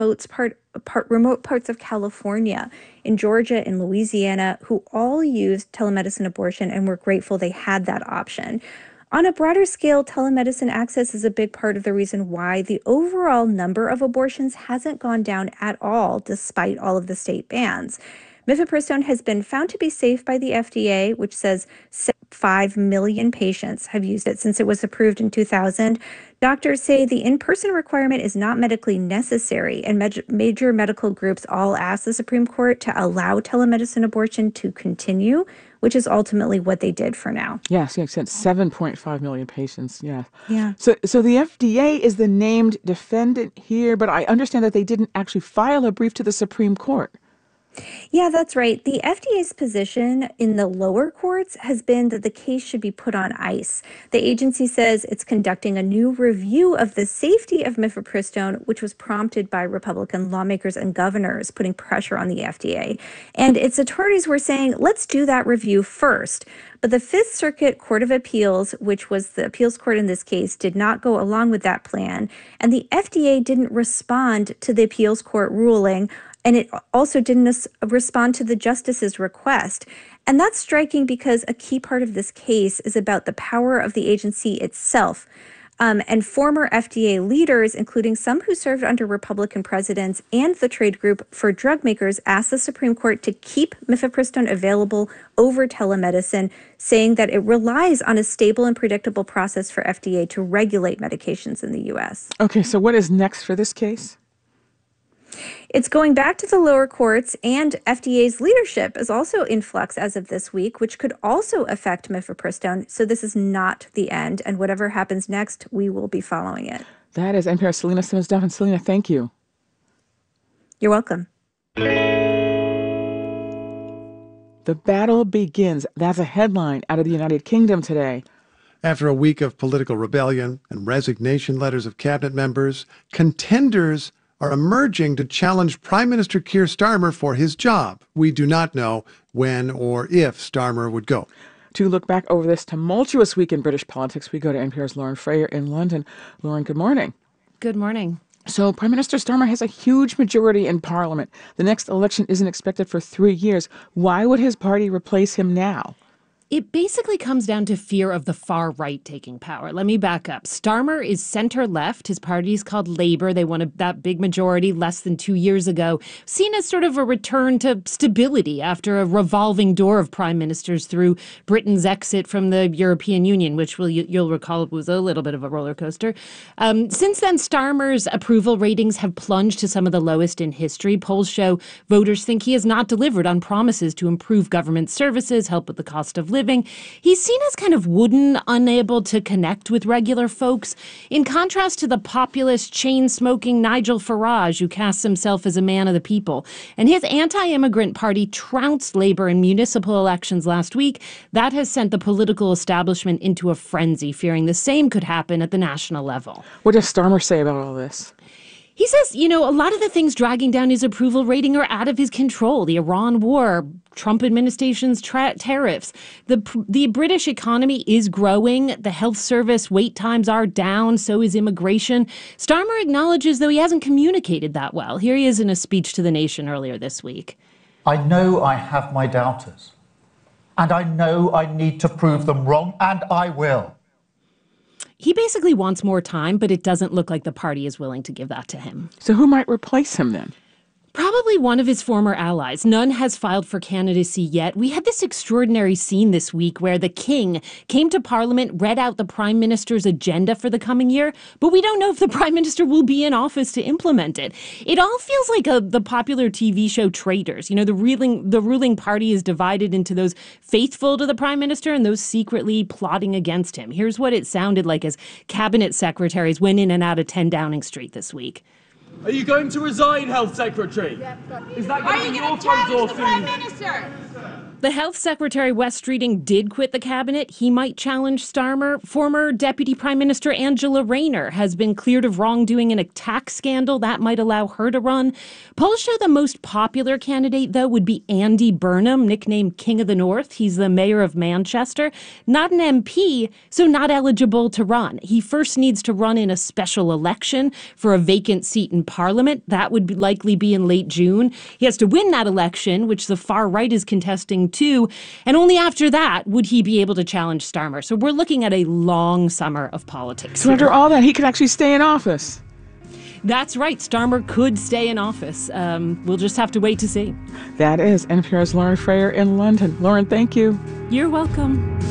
remote parts of California, in Georgia, in Louisiana, who all used telemedicine abortion and were grateful they had that option. On a broader scale, telemedicine access is a big part of the reason why the overall number of abortions hasn't gone down at all, despite all of the state bans. Mifepristone has been found to be safe by the FDA, which says 5 million patients have used it since it was approved in 2000. Doctors say the in-person requirement is not medically necessary, and major medical groups all asked the Supreme Court to allow telemedicine abortion to continue, which is ultimately what they did for now. Yes, it's 7.5 million patients, yeah. Yeah. So the FDA is the named defendant here, but I understand that they didn't actually file a brief to the Supreme Court. Yeah, that's right. The FDA's position in the lower courts has been that the case should be put on ice. The agency says it's conducting a new review of the safety of mifepristone, which was prompted by Republican lawmakers and governors putting pressure on the FDA. And its attorneys were saying, let's do that review first. But the Fifth Circuit Court of Appeals, which was the appeals court in this case, did not go along with that plan. And the FDA didn't respond to the appeals court ruling. And it also didn't respond to the justice's request. And that's striking because a key part of this case is about the power of the agency itself. And former FDA leaders, including some who served under Republican presidents and the trade group for drug makers, asked the Supreme Court to keep mifepristone available over telemedicine, saying that it relies on a stable and predictable process for FDA to regulate medications in the U.S. Okay, so what is next for this case? It's going back to the lower courts, and FDA's leadership is also in flux as of this week, which could also affect mifepristone. So this is not the end, and whatever happens next, we will be following it. That is NPR's Selena Simmons-Duffin. Selena, thank you. You're welcome. The battle begins. That's a headline out of the United Kingdom today. After a week of political rebellion and resignation letters of cabinet members, contenders are emerging to challenge Prime Minister Keir Starmer for his job. We do not know when or if Starmer would go. To look back over this tumultuous week in British politics, we go to NPR's Lauren Frayer in London. Lauren, good morning. Good morning. So Prime Minister Starmer has a huge majority in Parliament. The next election isn't expected for 3 years. Why would his party replace him now? It basically comes down to fear of the far right taking power. Let me back up. Starmer is center left. His party is called Labour. They won that big majority less than 2 years ago, seen as sort of a return to stability after a revolving door of prime ministers through Britain's exit from the European Union, which you'll recall was a little bit of a roller coaster. Since then, Starmer's approval ratings have plunged to some of the lowest in history. Polls show voters think he has not delivered on promises to improve government services, help with the cost of living. He's seen as kind of wooden, unable to connect with regular folks, in contrast to the populist, chain-smoking Nigel Farage, who casts himself as a man of the people. And his anti-immigrant party trounced Labour in municipal elections last week. That has sent the political establishment into a frenzy, fearing the same could happen at the national level. What does Starmer say about all this? He says, a lot of the things dragging down his approval rating are out of his control. The Iran war, Trump administration's tariffs. The British economy is growing. The health service wait times are down. So is immigration. Starmer acknowledges, though, he hasn't communicated that well. Here he is in a speech to the nation earlier this week. I know I have my doubters. And I know I need to prove them wrong, and I will. He basically wants more time, but it doesn't look like the party is willing to give that to him. So who might replace him then? Probably one of his former allies. None has filed for candidacy yet. We had this extraordinary scene this week where the king came to Parliament, read out the prime minister's agenda for the coming year, but we don't know if the prime minister will be in office to implement it. It all feels like the popular TV show Traitors. The ruling party is divided into those faithful to the prime minister and those secretly plotting against him. Here's what it sounded like as cabinet secretaries went in and out of 10 Downing Street this week. Are you going to resign, Health Secretary? Is that going to be your front door soon? Prime Minister? The Health Secretary, Wes Streeting, did quit the cabinet. He might challenge Starmer. Former Deputy Prime Minister Angela Rayner has been cleared of wrongdoing in a tax scandal. That might allow her to run. Polls show the most popular candidate, though, would be Andy Burnham, nicknamed King of the North. He's the mayor of Manchester. Not an MP, so not eligible to run. He first needs to run in a special election for a vacant seat in Parliament. That would likely be in late June. He has to win that election, which the far right is contesting too. And only after that would he be able to challenge Starmer. So we're looking at a long summer of politics. So after all that, he could actually stay in office. That's right. Starmer could stay in office. We'll just have to wait to see. That is NPR's Lauren Frayer in London. Lauren, thank you. You're welcome.